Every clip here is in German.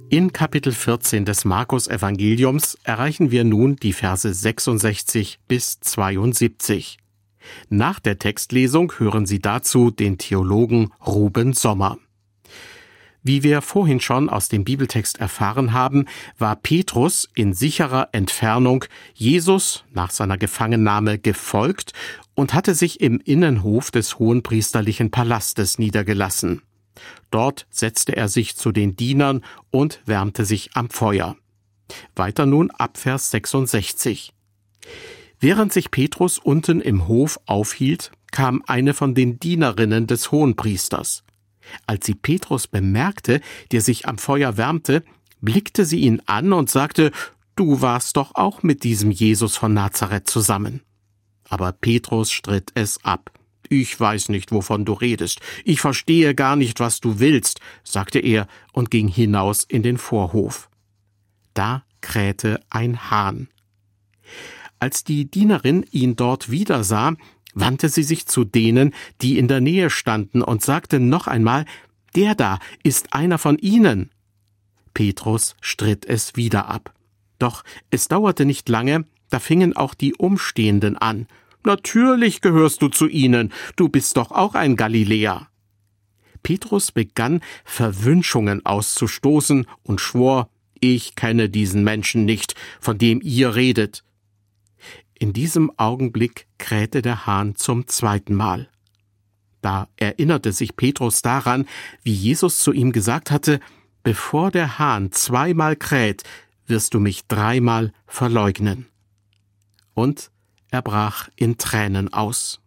In Kapitel 14 des Markus-Evangeliums erreichen wir nun die Verse 66 bis 72. Nach der Textlesung hören Sie dazu den Theologen Ruben Sommer. Wie wir vorhin schon aus dem Bibeltext erfahren haben, war Petrus in sicherer Entfernung Jesus nach seiner Gefangennahme gefolgt und hatte sich im Innenhof des hohenpriesterlichen Palastes niedergelassen. Dort setzte er sich zu den Dienern und wärmte sich am Feuer. Weiter nun ab Vers 66. Während sich Petrus unten im Hof aufhielt, kam eine von den Dienerinnen des Hohenpriesters. Als sie Petrus bemerkte, der sich am Feuer wärmte, blickte sie ihn an und sagte: »Du warst doch auch mit diesem Jesus von Nazareth zusammen.« Aber Petrus stritt es ab. »Ich weiß nicht, wovon du redest. Ich verstehe gar nicht, was du willst«, sagte er und ging hinaus in den Vorhof. Da krähte ein Hahn. Als die Dienerin ihn dort wieder sah, wandte sie sich zu denen, die in der Nähe standen, und sagte noch einmal: »Der da ist einer von ihnen.« Petrus stritt es wieder ab. Doch es dauerte nicht lange, da fingen auch die Umstehenden an: »Natürlich gehörst du zu ihnen, du bist doch auch ein Galiläer.« Petrus begann, Verwünschungen auszustoßen und schwor: »Ich kenne diesen Menschen nicht, von dem ihr redet.« In diesem Augenblick krähte der Hahn zum zweiten Mal. Da erinnerte sich Petrus daran, wie Jesus zu ihm gesagt hatte: »Bevor der Hahn zweimal kräht, wirst du mich dreimal verleugnen.« Und er brach in Tränen aus.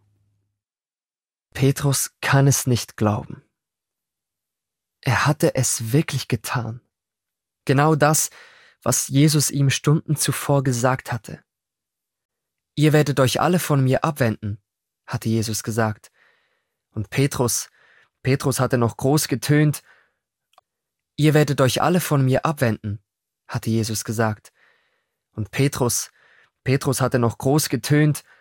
Petrus kann es nicht glauben. Er hatte es wirklich getan. Genau das, was Jesus ihm Stunden zuvor gesagt hatte. »Ihr werdet euch alle von mir abwenden«, hatte Jesus gesagt. Und Petrus hatte noch groß getönt: »Ihr werdet euch alle von mir abwenden«, hatte Jesus gesagt. Und Petrus hatte noch groß getönt: